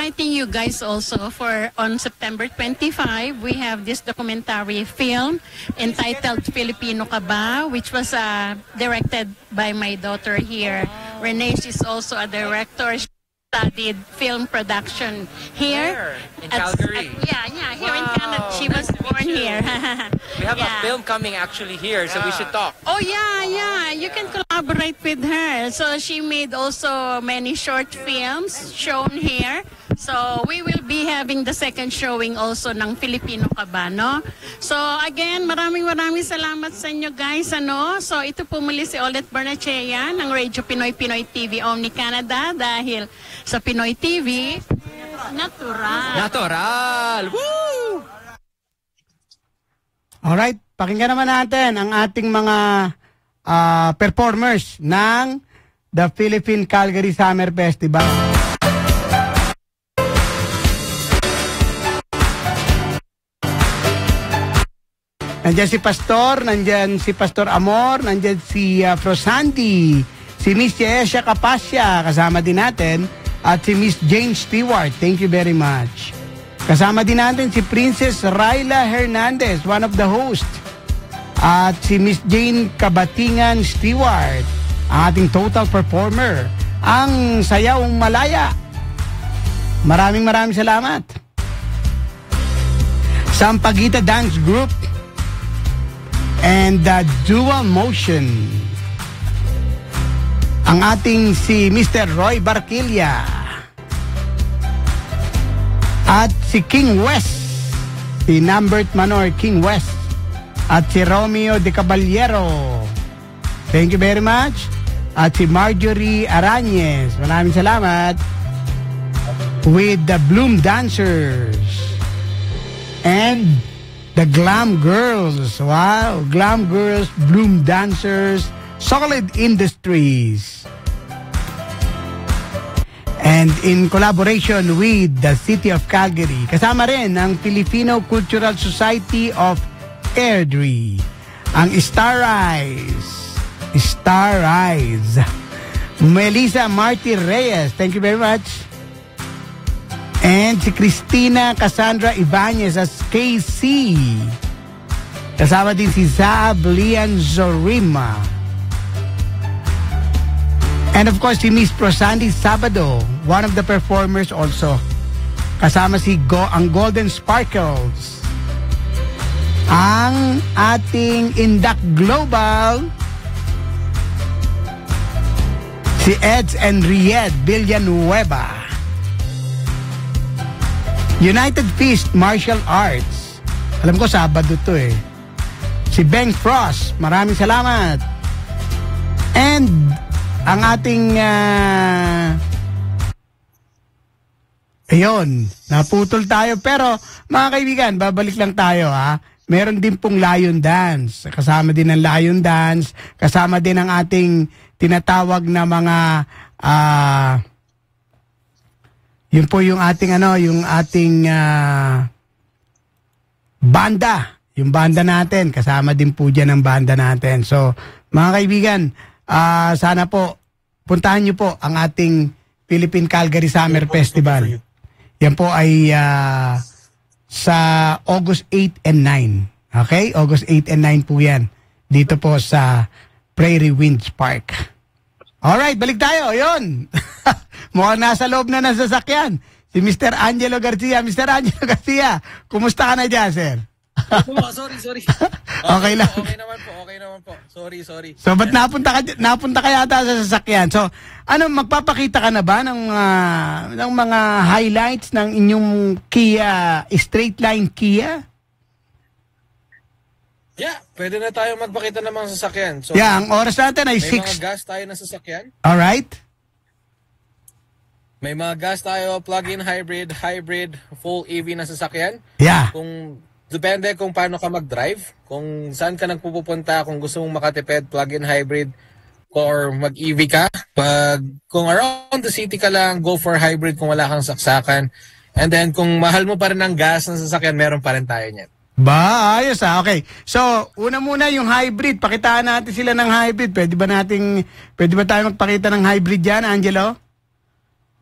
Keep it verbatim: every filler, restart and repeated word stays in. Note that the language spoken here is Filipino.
inviting you guys also for on September twenty-fifth, we have this documentary film entitled Filipino Ka Ba, which was uh, directed by my daughter here. Renee is also a director. She studied film production here. Where? In At- Calgary? at- yeah, yeah, here in Wow. Canada. She was Nice to meet born you. here. We have Yeah. a film coming actually here, so we should talk. Oh yeah, yeah. You can collaborate with her. So she made also many short films shown here. So we will be having the second showing also ng Filipino Ka Ba, no? So again, maraming maraming salamat sa inyo guys, ano? So ito po muli si Olet Barnechea ng Radio Pinoy Pinoy T V Omni Canada dahil sa Pinoy T V, natural. Natural! Woo! Alright, pakinggan naman natin ang ating mga ah, performers ng The Philippine Calgary Summer Festival. Nandyan si Pastor, nandyan si Pastor Amor, nandyan si uh, Frosanti, si Miss Yesha Capasya, kasama din natin, at si Miss Jane Stewart. Thank you very much. Kasama din natin si Princess Ryla Hernandez, one of the hosts. At si Miss Jane Kabatingan Stewart, ang ating total performer. Ang Sayawang Malaya. Maraming maraming salamat. Sampaguita Dance Group and the Dual Motion. Ang ating si Mister Roy Barquilla. At si King West, si Numbert Manor, King West. At si Romeo de Caballero. Thank you very much. At si Marjorie Arañez. Maraming salamat. With the Bloom Dancers. And the Glam Girls. Wow. Glam Girls, Bloom Dancers, Solid Industries. And in collaboration with the City of Calgary, kasama rin ang Filipino Cultural Society of Airdrie, ang Star Rise, Star Rise, Melissa Marty Reyes, thank you very much, and si Christina Cassandra Ibanez as K C, kasama din si Zaab Lian Zorima, and of course si Miss Prosandi Sabado, one of the performers also. Kasama si Go, ang Golden Sparkles. Ang ating Indak Global, si Eds and Ried Villanueva. United Fist Martial Arts. Alam ko Sabado to eh. Si Beng Frost, maraming salamat. And ang ating uh, ayun, naputol tayo. Pero mga kaibigan, babalik lang tayo ha. Meron din pong Lion Dance. Kasama din ang Lion Dance. Kasama din ang ating tinatawag na mga uh, yun po yung ating ano, yung ating uh, banda. Yung banda natin. Kasama din po dyan ang banda natin. So, mga kaibigan, uh, sana po, puntahan nyo po ang ating Philippine Calgary Summer Festival. Yan po ay uh, sa August eighth and ninth. Okay? August eighth and ninth po yan. Dito po sa Prairie Winds Park. Alright, balik tayo. Yun. Mukhang nasa loob na ng sasakyan. Si Mister Angelo Garcia. Mister Angelo Garcia, kumusta ka na dyan, sir? Oh, sorry, sorry. Okay lang. Okay naman po, okay naman po. Sorry, sorry. So, ba't napunta ka, napunta ka yata sa sasakyan? So, ano, magpapakita ka na ba ng, uh, ng mga highlights ng inyong Kia, straight line Kia? Yeah, pwede na tayo magpakita ng mga sasakyan. So, Yeah, ang oras natin ay may six. mga gas tayo na sasakyan. Alright. May mga gas tayo, plug-in hybrid, hybrid, full E V na sasakyan. Yeah. Kung depende kung paano ka mag-drive, kung saan ka nagpupunta, kung gusto mong makatipid, plug-in hybrid, or mag-E V ka. Pag, kung around the city ka lang, go for hybrid kung wala kang saksakan. And then, kung mahal mo pa rin ang gas ng sasakyan, meron pa rin tayo niyan. Ba, ayos ah. Okay. So, una muna yung hybrid. Pakitaan natin sila ng hybrid. Pwede ba nating, pwede ba tayo magpakita ng hybrid dyan, Angelo?